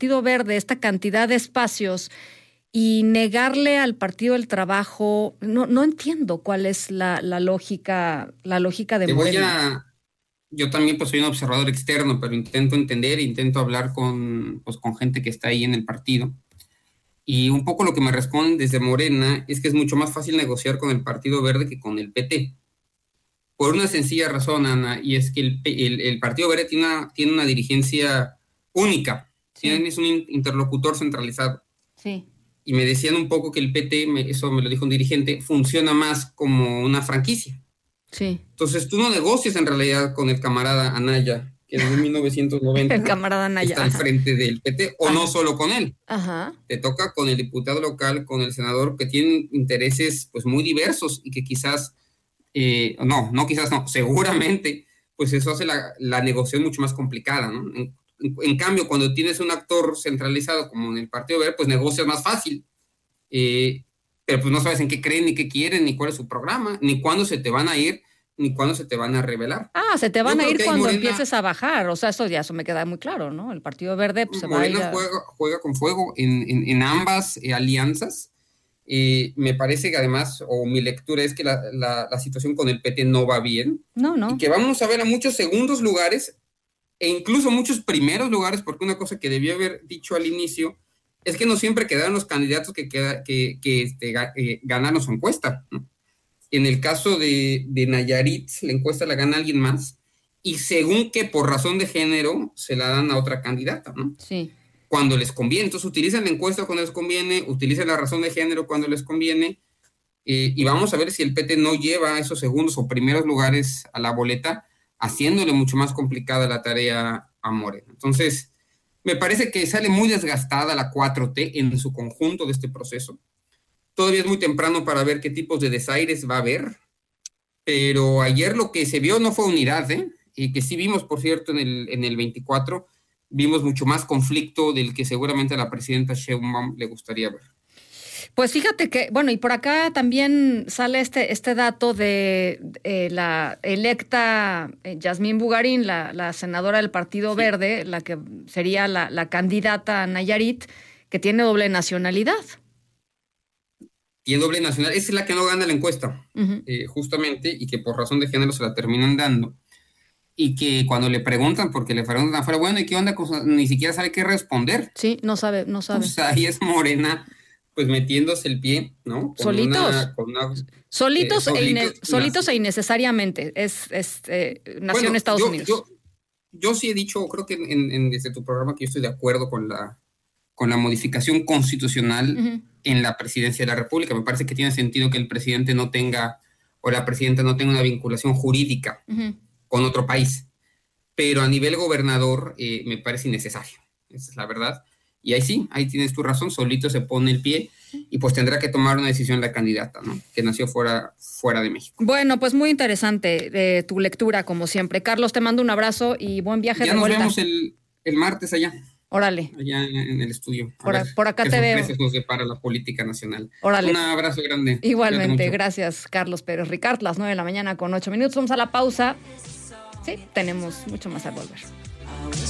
Partido Verde esta cantidad de espacios y negarle al Partido del Trabajo, no entiendo cuál es la lógica de Morena. Yo también pues soy un observador externo, pero intento entender, intento hablar con gente que está ahí en el partido. Y un poco lo que me responden desde Morena es que es mucho más fácil negociar con el Partido Verde que con el PT. Por una sencilla razón, Ana, y es que el Partido Verde tiene una dirigencia única, Sí. es un interlocutor centralizado. Sí. Y me decían un poco que el PT, eso me lo dijo un dirigente, funciona más como una franquicia. Sí. Entonces tú no negocias en realidad con el camarada Anaya, que desde 1990 el camarada Anaya, está al frente del PT, o ajá, no solo con él. Ajá. Te toca con el diputado local, con el senador, que tienen intereses pues muy diversos y que quizás, seguramente, pues eso hace la negociación mucho más complicada, ¿no? En cambio, cuando tienes un actor centralizado como en el Partido Verde, pues negocias más fácil. Pero pues no sabes en qué creen, ni qué quieren, ni cuál es su programa, ni cuándo se te van a ir, ni cuándo se te van a revelar. Se te van Yo a creo ir que cuando Morena, empieces a bajar, o sea, eso me queda muy claro, ¿no? El Partido Verde pues, se va a ir Morena juega con fuego en ambas alianzas. Me parece que además, o mi lectura es que la situación con el PT no va bien, y No. que vamos a ver a muchos segundos lugares, e incluso muchos primeros lugares, porque una cosa que debió haber dicho al inicio es que no siempre quedaron los candidatos que ganaron su encuesta, ¿no? En el caso de Nayarit, la encuesta la gana alguien más, y según que por razón de género se la dan a otra candidata, ¿no? Sí. Cuando les conviene. Entonces utilizan la encuesta cuando les conviene, utilizan la razón de género cuando les conviene, y vamos a ver si el PT no lleva esos segundos o primeros lugares a la boleta, haciéndole mucho más complicada la tarea a Morena. Entonces, me parece que sale muy desgastada la 4T en su conjunto de este proceso. Todavía es muy temprano para ver qué tipos de desaires va a haber, pero ayer lo que se vio no fue unidad, y que sí vimos, por cierto, en el 24, vimos mucho más conflicto del que seguramente a la presidenta Sheinbaum le gustaría ver. Pues fíjate que, bueno, y por acá también sale este dato de la electa Yasmín Bugarín, la senadora del Partido Verde, la que sería la candidata a Nayarit, que tiene doble nacionalidad. Tiene doble nacionalidad, esa es la que no gana la encuesta, justamente, y que por razón de género se la terminan dando. Y que cuando le preguntan, porque le preguntan afuera, bueno, ¿y qué onda? Ni siquiera sabe qué responder. Sí, no sabe. Pues ahí es Morena, pues metiéndose el pie, ¿no? Solitos e innecesariamente. Nació en Estados Unidos. Yo sí he dicho, creo que desde tu programa, que yo estoy de acuerdo con la modificación constitucional en la presidencia de la República. Me parece que tiene sentido que el presidente no tenga, o la presidenta no tenga una vinculación jurídica con otro país. Pero a nivel gobernador me parece innecesario. Esa es la verdad. Y ahí tienes tu razón, solito se pone el pie y pues tendrá que tomar una decisión la candidata, ¿no? Que nació fuera de México. Bueno, pues muy interesante tu lectura, como siempre. Carlos, te mando un abrazo y buen viaje de vuelta. Ya nos vemos el martes allá. Órale. Allá en el estudio. Por acá te veo. ¿Qué nos depara la política nacional? Órale. Un abrazo grande. Igualmente, gracias, Carlos Pérez Ricard. Las 9:08 a.m. Vamos a la pausa. Sí, tenemos mucho más a volver.